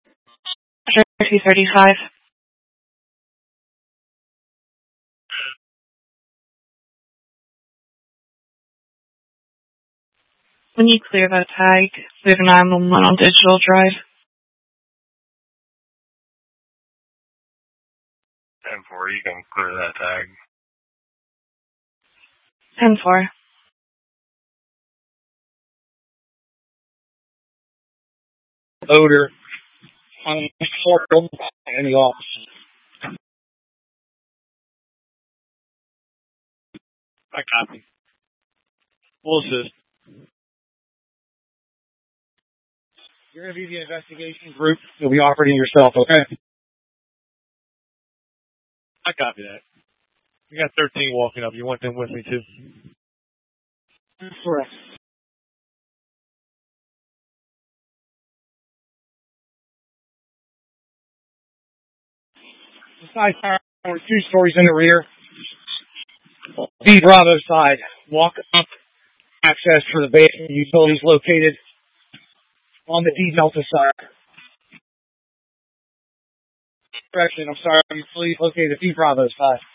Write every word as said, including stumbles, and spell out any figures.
two thirty-five. When you clear that tag, clear the nine one one on Digital Drive. ten four, you can clear that tag. ten four. Odor on the floor in the office. I copy. We'll assist. You're going to be the investigation group. You'll be operating yourself, okay? I copy that. We got thirteen walking up. You want them with me, too? That's correct. The side tower, two stories in the rear. B Bravo side. Walk up. Access for the basement utilities located on the D Delta side. Correction, I'm sorry, I'm fully located at B Bravo side.